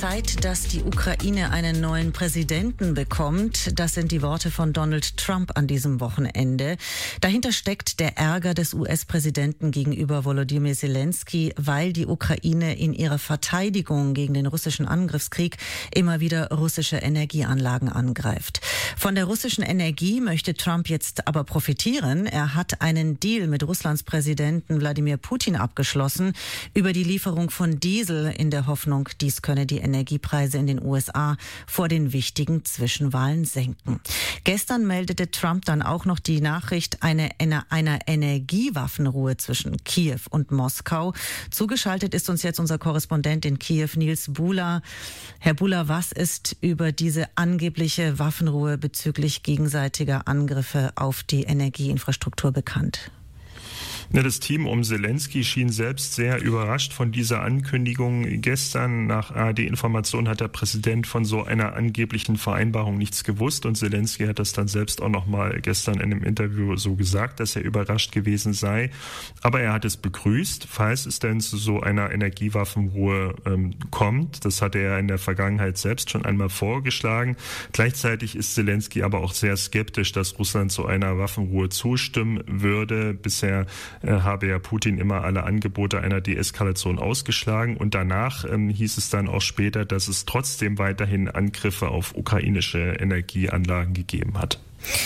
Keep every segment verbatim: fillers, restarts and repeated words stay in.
Zeit, dass die Ukraine einen neuen Präsidenten bekommt. Das sind die Worte von Donald Trump an diesem Wochenende. Dahinter steckt der Ärger des U S-Präsidenten gegenüber Volodymyr Zelensky, weil die Ukraine in ihrer Verteidigung gegen den russischen Angriffskrieg immer wieder russische Energieanlagen angreift. Von der russischen Energie möchte Trump jetzt aber profitieren. Er hat einen Deal mit Russlands Präsidenten Wladimir Putin abgeschlossen über die Lieferung von Diesel in der Hoffnung, dies könne die Energiepreise in den U S A vor den wichtigen Zwischenwahlen senken. Gestern meldete Trump dann auch noch die Nachricht einer, einer Energiewaffenruhe zwischen Kiew und Moskau. Zugeschaltet ist uns jetzt unser Korrespondent in Kiew, Nils Bula. Herr Bula, was ist über diese angebliche Waffenruhe bezüglich gegenseitiger Angriffe auf die Energieinfrastruktur bekannt? Ja, das Team um Zelensky schien selbst sehr überrascht von dieser Ankündigung. Gestern nach A R D-Informationen hat der Präsident von so einer angeblichen Vereinbarung nichts gewusst und Zelensky hat das dann selbst auch noch mal gestern in einem Interview so gesagt, dass er überrascht gewesen sei. Aber er hat es begrüßt, falls es denn zu so einer Energiewaffenruhe ähm, kommt. Das hatte er in der Vergangenheit selbst schon einmal vorgeschlagen. Gleichzeitig ist Zelensky aber auch sehr skeptisch, dass Russland zu einer Waffenruhe zustimmen würde. Bisher habe ja Putin immer alle Angebote einer Deeskalation ausgeschlagen und danach ähm, hieß es dann auch später, dass es trotzdem weiterhin Angriffe auf ukrainische Energieanlagen gegeben hat.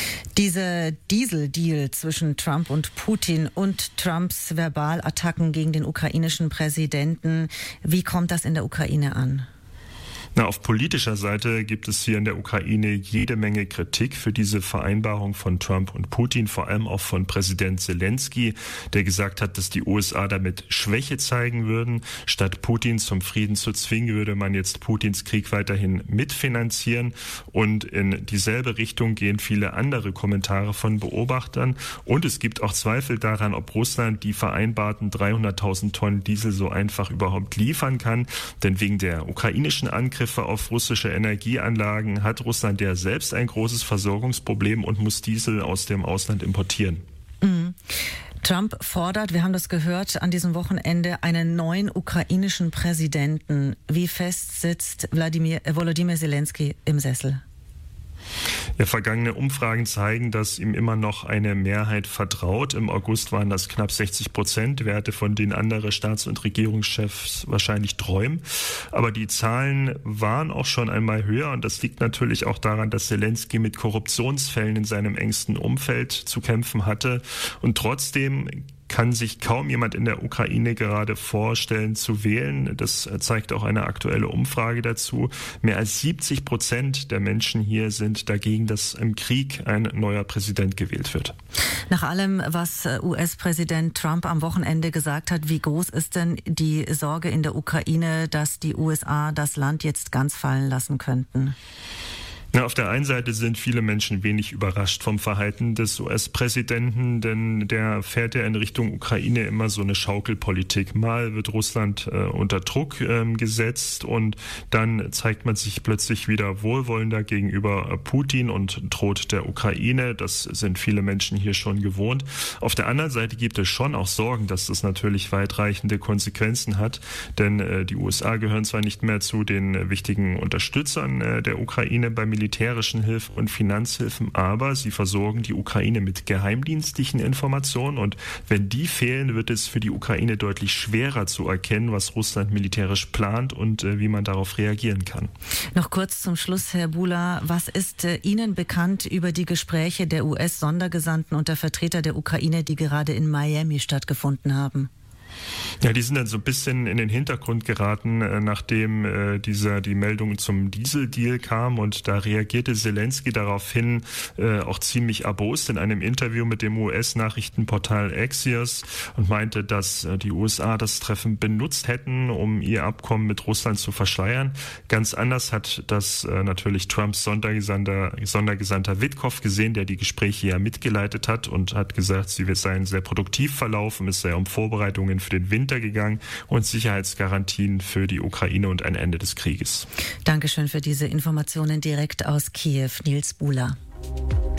Dieser Diesel-Deal zwischen Trump und Putin und Trumps Verbalattacken gegen den ukrainischen Präsidenten, wie kommt das in der Ukraine an? Na, auf politischer Seite gibt es hier in der Ukraine jede Menge Kritik für diese Vereinbarung von Trump und Putin, vor allem auch von Präsident Zelensky, der gesagt hat, dass die U S A damit Schwäche zeigen würden. Statt Putin zum Frieden zu zwingen, würde man jetzt Putins Krieg weiterhin mitfinanzieren. Und in dieselbe Richtung gehen viele andere Kommentare von Beobachtern. Und es gibt auch Zweifel daran, ob Russland die vereinbarten dreihunderttausend Tonnen Diesel so einfach überhaupt liefern kann. Denn wegen der ukrainischen Angriffe auf russische Energieanlagen hat Russland ja selbst ein großes Versorgungsproblem und muss Diesel aus dem Ausland importieren. Mhm. Trump fordert, wir haben das gehört, an diesem Wochenende einen neuen ukrainischen Präsidenten. Wie fest sitzt Wladimir, äh, Volodymyr Zelensky im Sessel? Ja, vergangene Umfragen zeigen, dass ihm immer noch eine Mehrheit vertraut. Im August waren das knapp sechzig Prozent, Werte, von denen andere Staats- und Regierungschefs wahrscheinlich träumen. Aber die Zahlen waren auch schon einmal höher und das liegt natürlich auch daran, dass Zelensky mit Korruptionsfällen in seinem engsten Umfeld zu kämpfen hatte. Und trotzdem kann sich kaum jemand in der Ukraine gerade vorstellen zu wählen. Das zeigt auch eine aktuelle Umfrage dazu. Mehr als siebzig Prozent der Menschen hier sind dagegen, dass im Krieg ein neuer Präsident gewählt wird. Nach allem, was U S-Präsident Trump am Wochenende gesagt hat, wie groß ist denn die Sorge in der Ukraine, dass die U S A das Land jetzt ganz fallen lassen könnten? Na, auf der einen Seite sind viele Menschen wenig überrascht vom Verhalten des U S-Präsidenten, denn der fährt ja in Richtung Ukraine immer so eine Schaukelpolitik. Mal wird Russland äh, unter Druck äh, gesetzt und dann zeigt man sich plötzlich wieder wohlwollender gegenüber Putin und droht der Ukraine. Das sind viele Menschen hier schon gewohnt. Auf der anderen Seite gibt es schon auch Sorgen, dass das natürlich weitreichende Konsequenzen hat, denn äh, die U S A gehören zwar nicht mehr zu den äh, wichtigen Unterstützern äh, der Ukraine beim Militär, militärischen Hilfen und Finanzhilfen, aber sie versorgen die Ukraine mit geheimdienstlichen Informationen und wenn die fehlen, wird es für die Ukraine deutlich schwerer zu erkennen, was Russland militärisch plant und äh, wie man darauf reagieren kann. Noch kurz zum Schluss, Herr Bula, was ist äh, Ihnen bekannt über die Gespräche der U S-Sondergesandten und der Vertreter der Ukraine, die gerade in Miami stattgefunden haben? Ja, die sind dann so ein bisschen in den Hintergrund geraten, äh, nachdem äh, dieser die Meldung zum Dieseldeal kam und da reagierte Zelensky daraufhin äh, auch ziemlich erbost in einem Interview mit dem U S-Nachrichtenportal Axios und meinte, dass äh, die U S A das Treffen benutzt hätten, um ihr Abkommen mit Russland zu verschleiern. Ganz anders hat das äh, natürlich Trumps Sondergesandter, Sondergesandter Witkow gesehen, der die Gespräche ja mitgeleitet hat und hat gesagt, sie seien sehr produktiv verlaufen, es sei um Vorbereitungen für den Winter gegangen und Sicherheitsgarantien für die Ukraine und ein Ende des Krieges. Dankeschön für diese Informationen direkt aus Kiew, Nils Bula.